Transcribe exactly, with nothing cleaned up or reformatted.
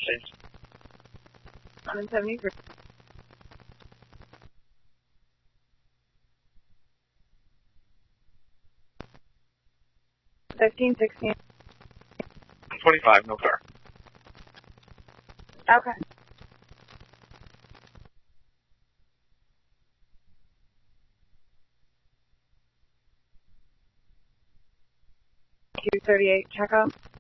please. one seventy-three. Fifteen, sixteen. twenty-five, no car. Okay. Q thirty-eight checkup.